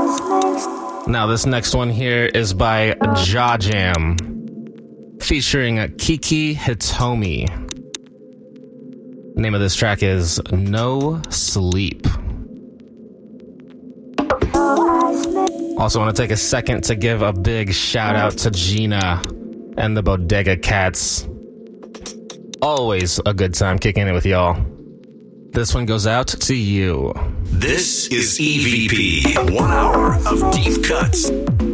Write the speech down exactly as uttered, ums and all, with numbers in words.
Now this next one here is by Jaw Jam, featuring Kiki Hitomi. The name of this track is No Sleep. Also want to take a second to give a big shout out to Gina and the Bodega Cats. Always a good time kicking it with y'all. This one goes out to you. This is E V P, one hour of deep cuts.